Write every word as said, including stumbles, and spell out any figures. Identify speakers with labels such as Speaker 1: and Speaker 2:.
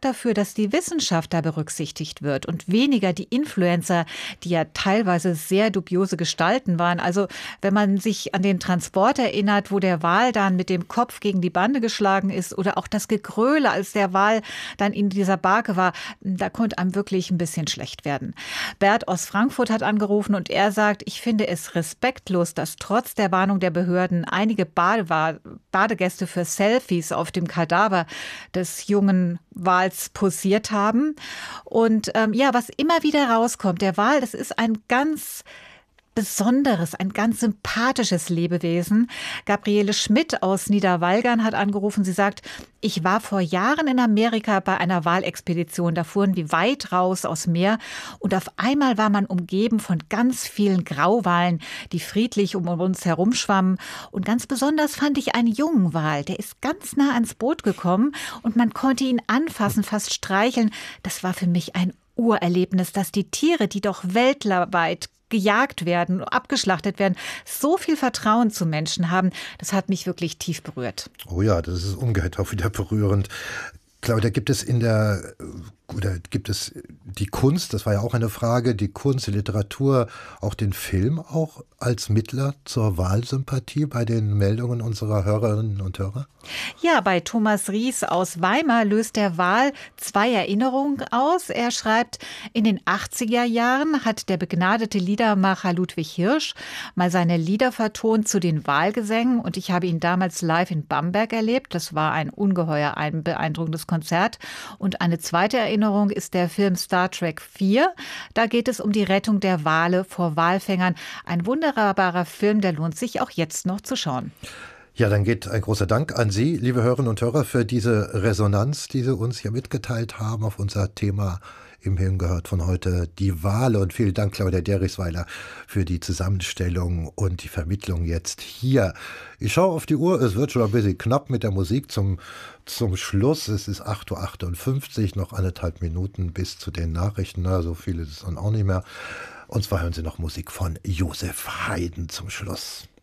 Speaker 1: dafür, dass die Wissenschaft da berücksichtigt wird und weniger die Influencer, die ja teilweise sehr dubiose Gestalten waren. Also wenn man sich an den Transport erinnert, wo der Wal dann mit dem Kopf gegen die Bande geschlagen ist oder auch das Gegröle, als der Wal dann in dieser Barke war, da konnte einem wirklich ein bisschen schlecht werden. Bert aus Frankfurt hat angerufen und er sagt, ich finde es respektlos, dass trotz der Warnung der Behörden einige Bade- Badegäste für Selfies auf dem Kadaver des jungen Wals posiert haben. Und ähm, ja, was immer wieder rauskommt, der Wal, das ist ein ganz Besonderes, ein ganz sympathisches Lebewesen. Gabriele Schmidt aus Niederwalgern hat angerufen. Sie sagt, ich war vor Jahren in Amerika bei einer Walexpedition. Da fuhren wir weit raus aus Meer und auf einmal war man umgeben von ganz vielen Grauwalen, die friedlich um uns herumschwammen. Und ganz besonders fand ich einen jungen Wal. Der ist ganz nah ans Boot gekommen und man konnte ihn anfassen, fast streicheln. Das war für mich ein Urerlebnis, dass die Tiere, die doch weltweit gejagt werden, abgeschlachtet werden, so viel Vertrauen zu Menschen haben, das hat mich wirklich tief berührt.
Speaker 2: Oh ja, das ist umgekehrt auch wieder berührend. Claudia, gibt es in der, oder gibt es die Kunst, das war ja auch eine Frage, die Kunst, die Literatur, auch den Film auch als Mittler zur Wahlsympathie bei den Meldungen unserer Hörerinnen und Hörer?
Speaker 1: Ja, bei Thomas Ries aus Weimar löst der Wal zwei Erinnerungen aus. Er schreibt, in den achtziger Jahren hat der begnadete Liedermacher Ludwig Hirsch mal seine Lieder vertont zu den Wahlgesängen und ich habe ihn damals live in Bamberg erlebt. Das war ein ungeheuer ein beeindruckendes Konzert. Und eine zweite Erinnerung ist der Film Star Trek vier. Da geht es um die Rettung der Wale vor Walfängern. Ein wunderbarer Film, der lohnt sich auch jetzt noch zu schauen.
Speaker 2: Ja, dann geht ein großer Dank an Sie, liebe Hörerinnen und Hörer, für diese Resonanz, die Sie uns hier mitgeteilt haben auf unser Thema im Hirn gehört von heute, die Wale. Und vielen Dank, Claudia Derichsweiler, für die Zusammenstellung und die Vermittlung jetzt hier. Ich schaue auf die Uhr, es wird schon ein bisschen knapp mit der Musik zum, zum Schluss. Es ist acht Uhr achtundfünfzig, noch anderthalb Minuten bis zu den Nachrichten. Na, so viel ist es dann auch nicht mehr. Und zwar hören Sie noch Musik von Josef Haydn zum Schluss.